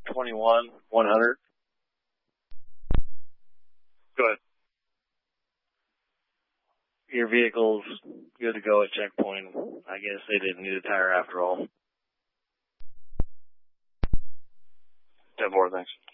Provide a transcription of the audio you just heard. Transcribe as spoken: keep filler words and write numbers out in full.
twenty-one, one hundred. Go ahead. Your vehicle's good to go at checkpoint. I guess they didn't need a tire after all. ten four, thanks.